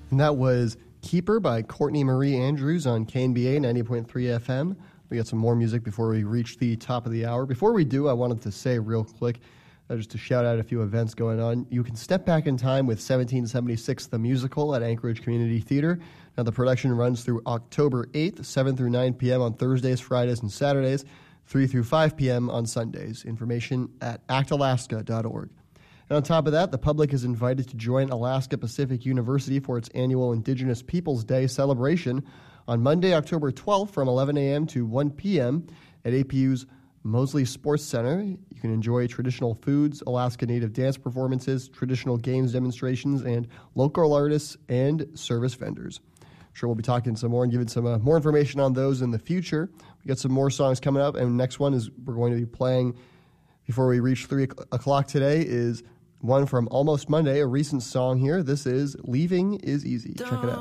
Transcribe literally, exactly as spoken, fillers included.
And that was Keeper by Courtney Marie Andrews on K N B A ninety point three F M. We got some more music before we reach the top of the hour. Before we do, I wanted to say real quick, uh, just to shout out a few events going on. You can step back in time with seventeen seventy-six The Musical at Anchorage Community Theater. Now, the production runs through October eighth, seven through nine p.m. on Thursdays, Fridays, and Saturdays, three through five p.m. on Sundays. Information at act alaska dot org. And on top of that, the public is invited to join Alaska Pacific University for its annual Indigenous Peoples Day celebration on Monday, October twelfth from eleven a.m. to one p.m. at A P U's Mosley Sports Center. You can enjoy traditional foods, Alaska Native dance performances, traditional games demonstrations, and local artists and service vendors. I'm sure we'll be talking some more and giving some uh, more information on those in the future. We got some more songs coming up, and next one is we're going to be playing before we reach three o'clock today is one from Almost Monday, a recent song here. This is Leaving is Easy. Check it out.